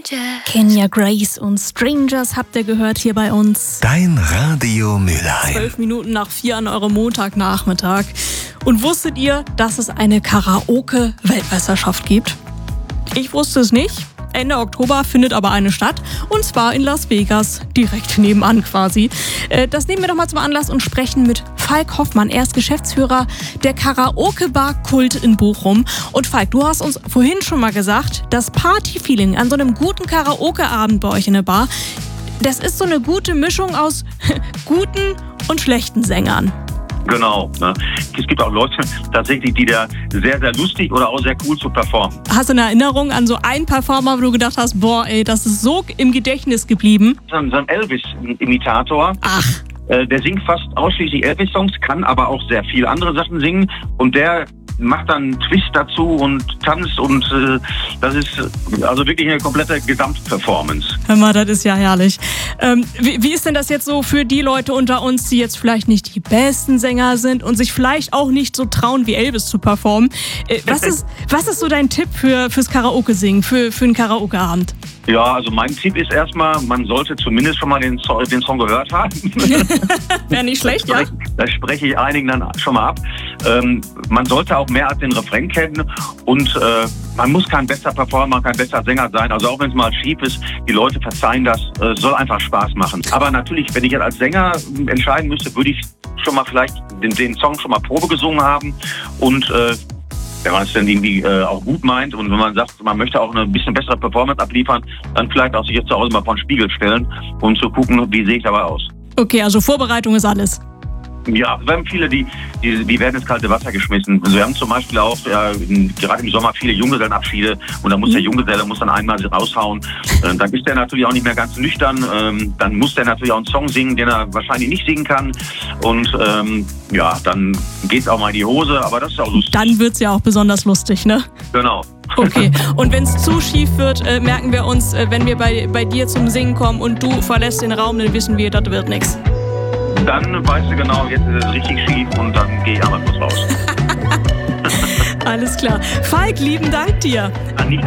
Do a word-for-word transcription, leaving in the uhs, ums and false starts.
Kenya Grace und Strangers habt ihr gehört hier bei uns. Dein Radio Mülheim. Zwölf Minuten nach vier an eurem Montagnachmittag. Und wusstet ihr, dass es eine Karaoke-Weltmeisterschaft gibt? Ich wusste es nicht. Ende Oktober findet aber eine statt, und zwar in Las Vegas, direkt nebenan quasi. Das nehmen wir doch mal zum Anlass und sprechen mit Falk Hoffmann. Er ist Geschäftsführer der Karaoke-Bar Kult in Bochum. Und Falk, du hast uns vorhin schon mal gesagt, das Party-Feeling an so einem guten Karaoke-Abend bei euch in der Bar, das ist so eine gute Mischung aus guten und schlechten Sängern. Genau. Ne? Es gibt auch Leute tatsächlich, die da sehr, sehr lustig oder auch sehr cool zu performen. Hast du eine Erinnerung an so einen Performer, wo du gedacht hast, boah, ey, das ist so im Gedächtnis geblieben? So ein Elvis-Imitator. Ach. Äh, der singt fast ausschließlich Elvis-Songs, kann aber auch sehr viele andere Sachen singen. Und der macht dann einen Twist dazu und tanzt, und äh, das ist also wirklich eine komplette Gesamtperformance. Hör mal, das ist ja herrlich. Ähm, wie, wie ist denn das jetzt so für die Leute unter uns, die jetzt vielleicht nicht die besten Sänger sind und sich vielleicht auch nicht so trauen, wie Elvis zu performen? Äh, was ist, was ist so dein Tipp für, fürs Karaoke-Singen, für, für einen Karaoke-Abend? Ja, also mein Tipp ist erstmal, man sollte zumindest schon mal den, so- den Song gehört haben. Wäre nicht schlecht, das ja? spreche, das spreche ich einigen dann schon mal ab. Ähm, man sollte auch mehr als den Refrain kennen, und äh, man muss kein bester Performer, kein bester Sänger sein. Also auch wenn es mal schief ist, die Leute verzeihen das, äh, soll einfach Spaß machen. Aber natürlich, wenn ich jetzt als Sänger entscheiden müsste, würde ich schon mal vielleicht den, den Song schon mal Probe gesungen haben, und äh, wenn man es dann irgendwie äh, auch gut meint und wenn man sagt, man möchte auch eine bisschen bessere Performance abliefern, dann vielleicht auch sich jetzt zu Hause mal vor den Spiegel stellen und zu gucken, wie sehe ich dabei aus. Okay, also Vorbereitung ist alles. Ja, wir haben viele, die, die, die werden ins kalte Wasser geschmissen. Also wir haben zum Beispiel auch ja, in, gerade im Sommer viele Junggesellenabschiede, und da muss der Junggeselle muss dann einmal raushauen. Äh, dann ist der natürlich auch nicht mehr ganz nüchtern. Ähm, dann muss der natürlich auch einen Song singen, den er wahrscheinlich nicht singen kann. Und ähm, ja, dann geht's auch mal in die Hose, aber das ist auch lustig. Dann wird's ja auch besonders lustig, ne? Genau. Okay, und wenn es zu schief wird, äh, merken wir uns, äh, wenn wir bei, bei dir zum Singen kommen und du verlässt den Raum, dann wissen wir, das wird nichts. Dann weißt du genau, jetzt ist es richtig schief, und dann gehe ich einmal kurz raus. Alles klar. Falk, lieben Dank dir. Nicht